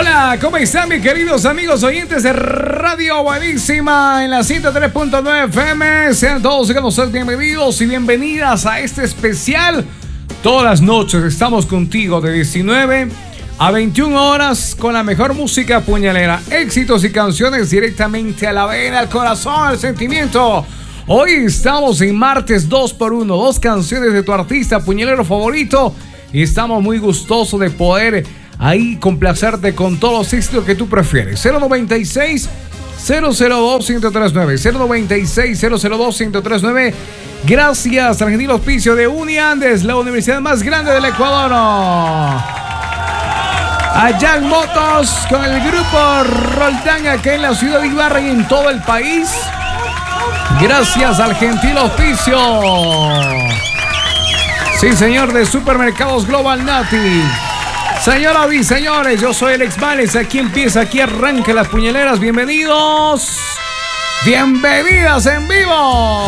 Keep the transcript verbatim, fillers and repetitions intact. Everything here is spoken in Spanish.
Hola, ¿cómo están mis queridos amigos oyentes de Radio Buenísima en la ciento tres punto nueve F M? Sean todos con ustedes bienvenidos y bienvenidas a este especial. Todas las noches estamos contigo de diecinueve a veintiuna horas con la mejor música puñalera, éxitos y canciones directamente a la vena, al corazón, al sentimiento. Hoy estamos en martes dos por uno, dos canciones de tu artista puñalero favorito y estamos muy gustosos de poder ahí complacerte con todos los éxitos que tú prefieres. cero noventa y seis, cero cero dos, uno cero tres nueve, cero noventa y seis, cero cero dos, uno cero tres nueve. Gracias al gentil auspicio de Uniandes, la universidad más grande del Ecuador. A Jack Motos con el grupo Roldán acá en la ciudad de Ibarra y en todo el país. Gracias al gentil auspicio, sí señor, de Supermercados Global Nati. Señoras y señores, yo soy Alex Vales. Aquí empieza, aquí arranca las puñaleras. Bienvenidos, bienvenidas en vivo.